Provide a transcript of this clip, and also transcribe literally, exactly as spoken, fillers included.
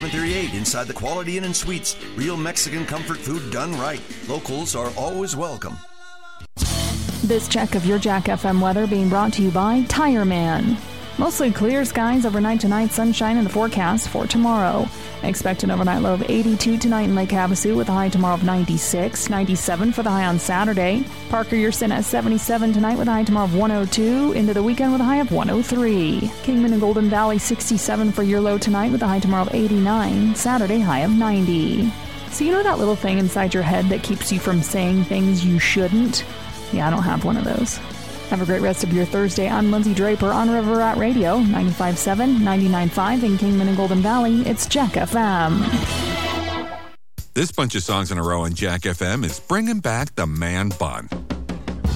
thirty-eight inside the Quality Inn and Suites. Real Mexican comfort food done right. Locals are always welcome. This check of your Jack F M weather being brought to you by Tire Man. Mostly clear skies overnight tonight, sunshine in the forecast for tomorrow. Expect an overnight low of eighty-two tonight in Lake Havasu with a high tomorrow of ninety-six, ninety-seven for the high on Saturday. Parker, you're sitting at seventy-seven tonight with a high tomorrow of one oh two, into the weekend with a high of one oh three. Kingman and Golden Valley sixty-seven for your low tonight with a high tomorrow of eighty-nine, Saturday high of ninety. So you know that little thing inside your head that keeps you from saying things you shouldn't? Yeah, I don't have one of those. Have a great rest of your Thursday. I'm Lindsay Draper on River Rat Radio, ninety-five point seven, ninety-nine point five in Kingman and Golden Valley. It's Jack F M. This bunch of songs in a row on Jack F M is bringing back the man bun.